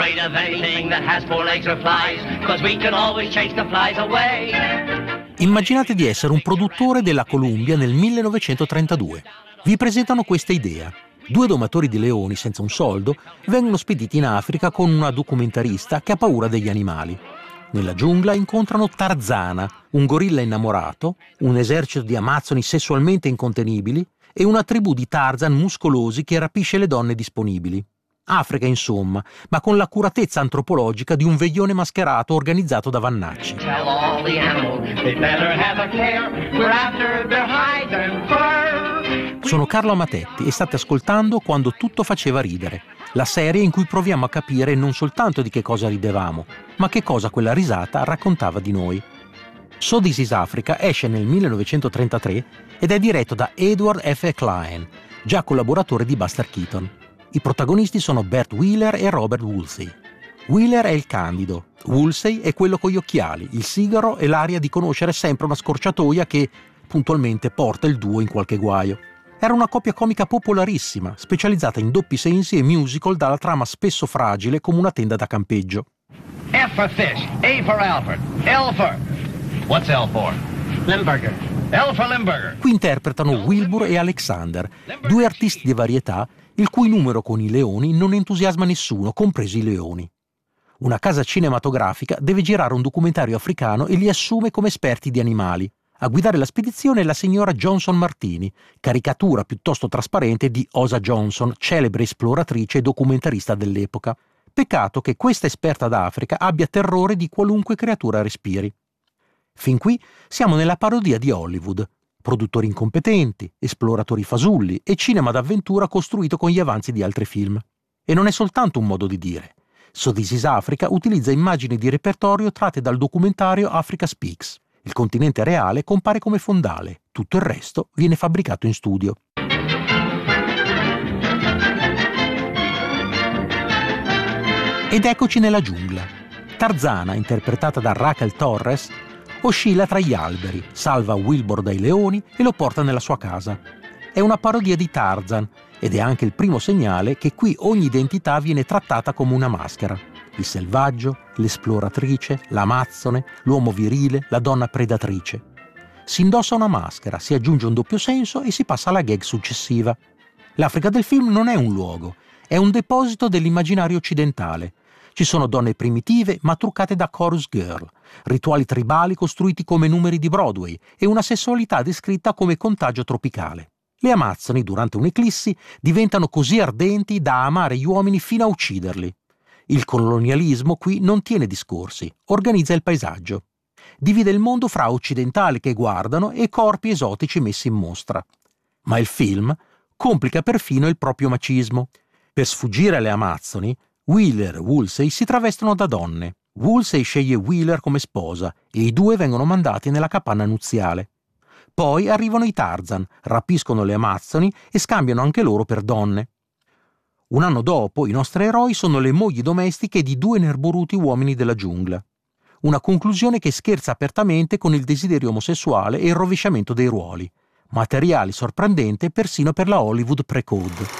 afraid of anything that has four legs or flies, 'cause we can always chase the flies away. Immaginate di essere un produttore della Columbia nel 1932. Vi presentano questa idea. 2 domatori di leoni senza un soldo vengono spediti in Africa con una documentarista che ha paura degli animali. Nella giungla incontrano Tarzana, un gorilla innamorato, un esercito di amazzoni sessualmente incontenibili e una tribù di Tarzan muscolosi che rapisce le donne disponibili. Africa, insomma, ma con l'accuratezza antropologica di un veglione mascherato organizzato da Vannacci. Sono Carlo Amatetti e state ascoltando Quando tutto faceva ridere, la serie in cui proviamo a capire non soltanto di che cosa ridevamo, ma che cosa quella risata raccontava di noi. So This Is Africa esce nel 1933 ed è diretto da Edward F. Klein, già collaboratore di Buster Keaton. I protagonisti sono Bert Wheeler e Robert Woolsey. Wheeler è il candido, Woolsey è quello con gli occhiali, il sigaro e l'aria di conoscere sempre una scorciatoia che, puntualmente, porta il duo in qualche guaio. Era una coppia comica popolarissima, specializzata in doppi sensi e musical dalla trama spesso fragile come una tenda da campeggio. F for fish, A for Alfred, L for... What's L for? Limburger. L for Limburger. Qui interpretano Wilbur e Alexander, 2 artisti di varietà il cui numero con i leoni non entusiasma nessuno, compresi i leoni. Una casa cinematografica deve girare un documentario africano e li assume come esperti di animali. A guidare la spedizione è la signora Johnson Martini, caricatura piuttosto trasparente di Osa Johnson, celebre esploratrice e documentarista dell'epoca. Peccato che questa esperta d'Africa abbia terrore di qualunque creatura respiri. Fin qui siamo nella parodia di Hollywood. Produttori incompetenti, esploratori fasulli e cinema d'avventura costruito con gli avanzi di altri film. E non è soltanto un modo di dire. So This Is Africa utilizza immagini di repertorio tratte dal documentario Africa Speaks. Il continente reale compare come fondale, tutto il resto viene fabbricato in studio. Ed eccoci nella giungla. Tarzana, interpretata da Raquel Torres, oscilla tra gli alberi, salva Wilbur dai leoni e lo porta nella sua casa. È una parodia di Tarzan ed è anche il primo segnale che qui ogni identità viene trattata come una maschera. Il selvaggio, l'esploratrice, l'amazzone, l'uomo virile, la donna predatrice. Si indossa una maschera, si aggiunge un doppio senso e si passa alla gag successiva. L'Africa del film non è un luogo, è un deposito dell'immaginario occidentale. Ci sono donne primitive ma truccate da chorus girl, rituali tribali costruiti come numeri di Broadway e una sessualità descritta come contagio tropicale. Le amazzoni, durante un'eclissi, diventano così ardenti da amare gli uomini fino a ucciderli. Il colonialismo qui non tiene discorsi, organizza il paesaggio. Divide il mondo fra occidentali che guardano e corpi esotici messi in mostra. Ma il film complica perfino il proprio macismo. Per sfuggire alle amazzoni, Wheeler e Woolsey si travestono da donne. Woolsey sceglie Wheeler come sposa e i 2 vengono mandati nella capanna nuziale. Poi arrivano i Tarzan, rapiscono le amazzoni e scambiano anche loro per donne. Un anno dopo i nostri eroi sono le mogli domestiche di 2 nerboruti uomini della giungla. Una conclusione che scherza apertamente con il desiderio omosessuale e il rovesciamento dei ruoli. Materiale sorprendente persino per la Hollywood pre-code.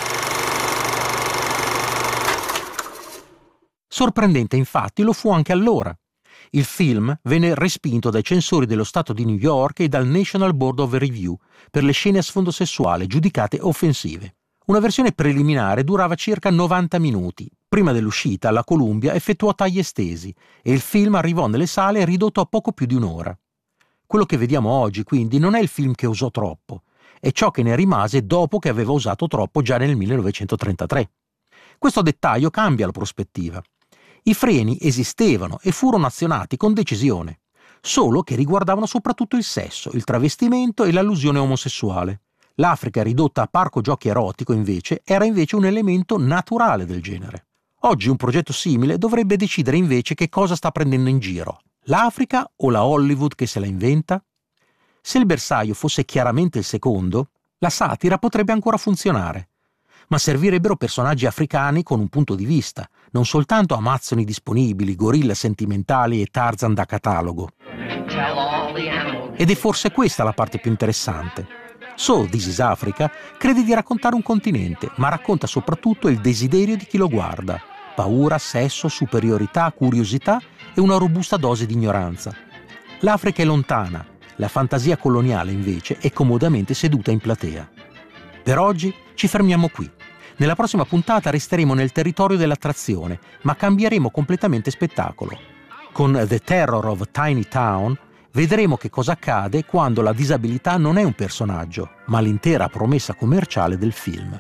Sorprendente infatti lo fu anche allora. Il film venne respinto dai censori dello Stato di New York e dal National Board of Review per le scene a sfondo sessuale giudicate offensive. Una versione preliminare durava circa 90 minuti. Prima dell'uscita, la Columbia effettuò tagli estesi e il film arrivò nelle sale ridotto a poco più di un'ora. Quello che vediamo oggi, quindi, non è il film che usò troppo, è ciò che ne rimase dopo che aveva usato troppo già nel 1933. Questo dettaglio cambia la prospettiva. I freni esistevano e furono azionati con decisione, solo che riguardavano soprattutto il sesso, il travestimento e l'allusione omosessuale. L'Africa ridotta a parco giochi erotico, invece, era un elemento naturale del genere. Oggi un progetto simile dovrebbe decidere invece che cosa sta prendendo in giro, l'Africa o la Hollywood che se la inventa? Se il bersaglio fosse chiaramente il secondo, la satira potrebbe ancora funzionare. Ma servirebbero personaggi africani con un punto di vista, non soltanto amazzoni disponibili, gorilla sentimentali e Tarzan da catalogo. Ed è forse questa la parte più interessante. So This Is Africa crede di raccontare un continente, ma racconta soprattutto il desiderio di chi lo guarda. paura, sesso, superiorità, curiosità e una robusta dose di ignoranza. L'Africa è lontana, la fantasia coloniale invece è comodamente seduta in platea. Per oggi ci fermiamo qui. Nella prossima puntata resteremo nel territorio dell'attrazione, ma cambieremo completamente spettacolo. Con The Terror of Tiny Town vedremo che cosa accade quando la disabilità non è un personaggio, ma l'intera promessa commerciale del film.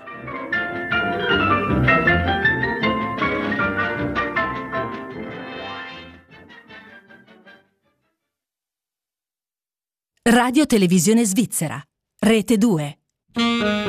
Radio Televisione Svizzera, Rete 2.